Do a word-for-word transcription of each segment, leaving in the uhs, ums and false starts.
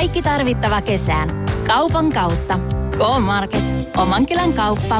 Kaikki tarvittava kesään. Kaupan kautta. K-Market. Omankylän kauppa.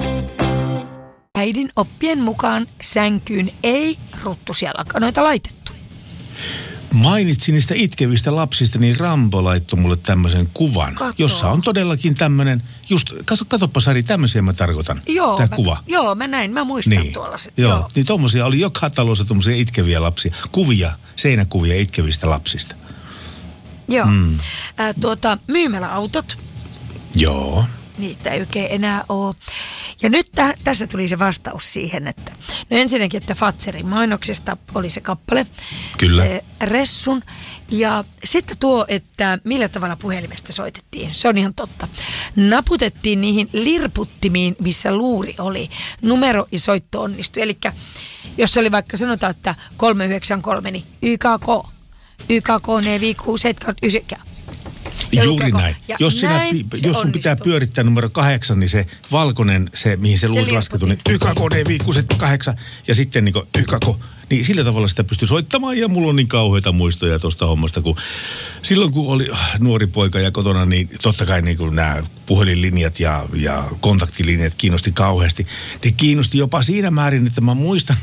Äidin oppien mukaan sänkyyn ei ruttusia lakanoita laitettu. Mainitsin niistä itkevistä lapsista, niin Rambo laittoi mulle tämmöisen kuvan, Kato. jossa on todellakin tämmöinen, just, kato, katoppa Sari, tämmöisiä mä tarkoitan, Joo, tämä mä, kuva. Joo, mä näin, mä muistan Niin, tuollaiset. joo, Joo. niin tommosia oli joka talossa tommosia itkeviä lapsia, kuvia, seinäkuvia itkevistä lapsista. Joo. Mm. Ää, tuota, myymäläautot, Joo. niitä ei oikein enää ole. Ja nyt täh, tässä tuli se vastaus siihen, että no ensinnäkin, että Fatserin mainoksesta oli se kappale. Kyllä. Se Ressun. Ja sitten tuo, että millä tavalla puhelimesta soitettiin. Se on ihan totta. Naputettiin niihin lirputtimiin, missä luuri oli. Numero ja soitto onnistui. Eli jos oli vaikka sanotaan, että kolme yhdeksän kolme, niin Y K K. Y K K ne viisi seitsemän yhdeksän. Ja Juuri lukeko. näin. Ja Jos, sinä, näin jos sun pitää onnistuu. pyörittää numero kahdeksan, niin se valkoinen, se mihin se luuli laskettu, niin Y K K D viisi kuusi kahdeksan ja sitten niin kuin Y K K. Niin sillä tavalla sitä pystyy soittamaan ja mulla on niin kauheita muistoja tuosta hommasta, kun silloin kun oli nuori poika ja kotona, niin totta kai niin kuin nämä puhelinlinjat ja, ja kontaktilinjat kiinnosti kauheasti. Ne kiinnosti jopa siinä määrin, että mä muistan,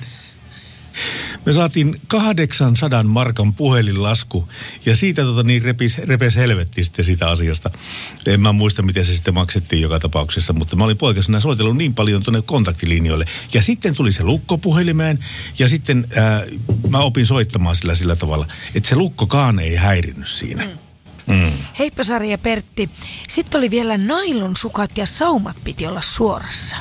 me saatiin kahdeksansadan markan puhelinlasku ja siitä tota niin repes, repes helvetti sitten siitä asiasta. En mä muista, miten se sitten maksettiin joka tapauksessa, mutta mä olin poikasena soitellut niin paljon tuonne kontaktilinjoille. Ja sitten tuli se lukko puhelimeen ja sitten ää, mä opin soittamaan sillä sillä tavalla, että se lukkokaan ei häirinnyt siinä. Mm. Mm. Heippa Sari ja Pertti. Sitten oli vielä nailonsukat ja saumat piti olla suorassa.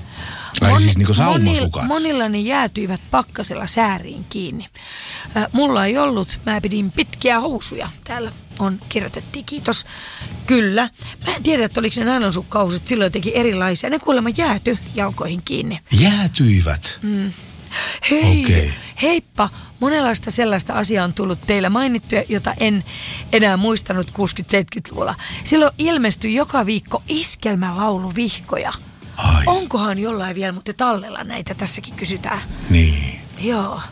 Ai Moni, siis niin kuin saumosukat. Monilla, monilla ne jäätyivät pakkasella sääriin kiinni. Äh, mulla ei ollut, mä pidin pitkiä housuja. Täällä on, kirjoitettiin, kiitos. Kyllä. Mä en tiedä, että oliko ne nailonsukkahousut silloin jotenkin erilaisia. Ne kuulemma jääty jalkoihin kiinni. Jäätyivät? Mm. Hei, Okay. Heippa. Monenlaista sellaista asiaa on tullut teillä mainittuja, jota en enää muistanut kuusikymmentä-seitsemänkymmentäluvulla. Silloin ilmestyi joka viikko iskelmälauluvihkoja. Ai. Onkohan jollain vielä muuten tallella näitä, tässäkin kysytään. Niin. Joo.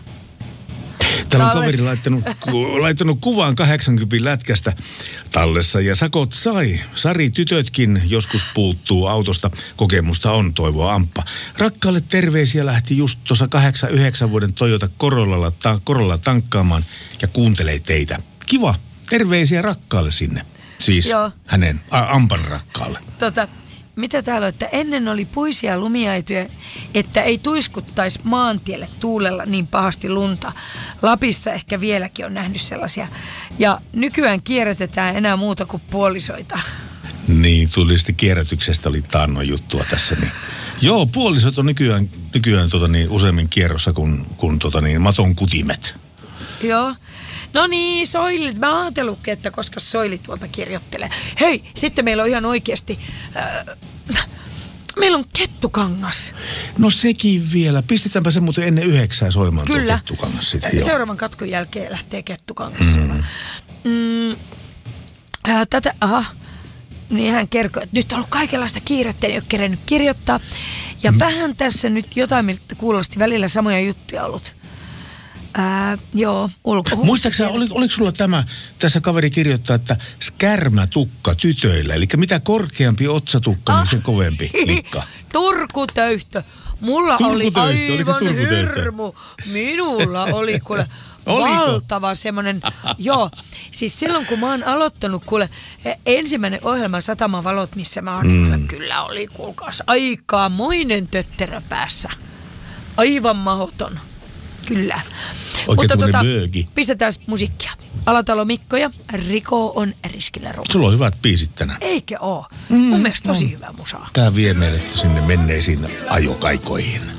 Täällä on Talles. kaveri laittanut, ku, laittanut kuvaan kahdeksankymmentä lätkästä tallessa ja sakot sai. Sari, tytötkin joskus puuttuu autosta. Kokemusta on, toivoa Amppa. Rakkaalle terveisiä lähti just tuossa kahdeksan yhdeksän vuoden Toyota Corollalla, ta, Corolla tankkaamaan ja kuuntelee teitä. Kiva. Terveisiä rakkaalle sinne. Siis Joo. hänen, a, Ampan rakkaalle. Tota, mitä täällä on, että ennen oli puisia lumiaitoja, että ei tuiskuttaisi maantielle tuulella niin pahasti lunta. Lapissa ehkä vieläkin on nähnyt sellaisia. Ja nykyään kierrätetään enää muuta kuin puolisoita. Niin, tuli sitten kierrätyksestä, oli taannoin juttua tässä. Niin. Joo, puolisot on nykyään, nykyään tota niin, useammin kierrossa kuin, kuin tota niin, maton kutimet. Joo. No niin, Soilit. Mä ajatellutkin, että koska Soili tuolta kirjoittelee. Hei, sitten meillä on ihan oikeasti... Äh, meillä on kettukangas. No sekin vielä. Pistetäänpä se muuten ennen yhdeksää soimaan. Kyllä. Tuo kettukangas sitä. Joo. Seuraavan katkon jälkeen lähtee kettukangas. Mm. Mm, äh, tätä, aha. Niin hän kerkoi, että nyt on ollut kaikenlaista kiirettä, ei ole kerennyt kirjoittaa. Ja mm. vähän tässä nyt jotain, miltä kuulosti välillä samoja juttuja ollut. Ää, joo, ulkohuus. Muistaaksä, oliko, oliko sulla tämä, tässä kaveri kirjoittaa, että skärmätukka tytöillä, eli mitä korkeampi otsatukka, ah. niin sen kovempi likka. Turkutöyhtö. Mulla Turkutöyhtö, oli oliko aivan turkutöyhtö? hirmu. Minulla oli kuule valtava semmoinen, joo. Siis silloin kun mä oon aloittanut kuule ensimmäinen ohjelma Satamavalot, missä mä oon, mm. kyllä oli kuulkaas aikamoinen tötterö päässä. Aivan mahoton. Kyllä. Oikein mutta tota, mööki. pistetään musiikkia. Alatalo Mikko ja Riko on riskillä rumma. Sulla on hyvät biisit tänään. Eikö oo? Mm, Mun mielestä tosi on. Hyvä musaa. Tää vie meidät sinne menneisiin ajokaikoihin.